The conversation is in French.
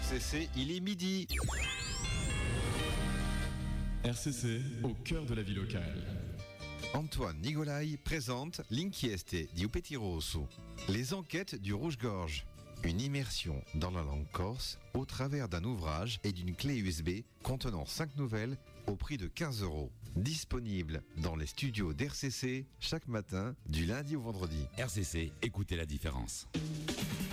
RCC, il est midi. RCC, au cœur de la vie locale. Antoine Nigolai présente L'inchieste di Upeti Rosso, les enquêtes du Rouge-Gorge. Une immersion dans la langue corse au travers d'un ouvrage et d'une clé USB contenant 5 nouvelles au prix de 15 €. Disponible dans les studios d'RCC chaque matin du lundi au vendredi. RCC, écoutez la différence.